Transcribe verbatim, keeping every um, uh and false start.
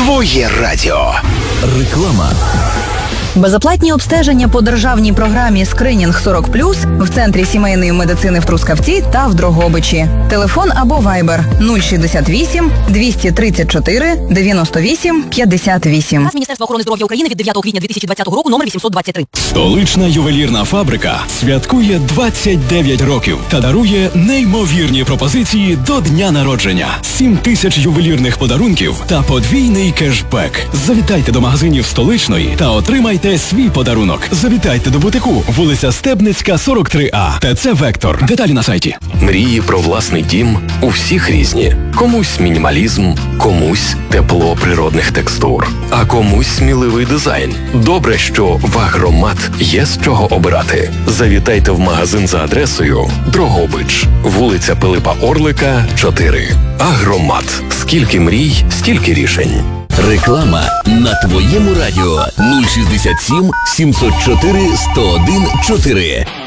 Твоє радіо. Реклама. Безоплатні обстеження по державній програмі «Скринінг сорок плюс» в Центрі сімейної медицини в Трускавці та в Дрогобичі. Телефон або вайбер нуль шістдесят вісім двісті тридцять чотири дев'яносто вісім п'ятдесят вісім. Міністерства охорони здоров'я України від дев'ятого квітня дві тисячі двадцятого року, номер вісімсот двадцять три. Столична ювелірна фабрика святкує двадцять дев'ять років та дарує неймовірні пропозиції до дня народження. сім тисяч ювелірних подарунків та подвійний кешбек. Завітайте до магазинів Столичної та отримайте свій подарунок. Завітайте до бутику, вулиця Стебницька, сорок три А. ТЦ «Вектор». Деталі на сайті. Мрії про власний дім у всіх різні. Комусь мінімалізм, комусь тепло природних текстур, а комусь сміливий дизайн. Добре, що в Агромат є з чого обирати. Завітайте в магазин за адресою Дрогобич, вулиця Пилипа Орлика, чотири. Агромат. Скільки мрій, стільки рішень. Реклама на твоєму радіо нуль шістдесят сім сімсот чотири сто один чотири.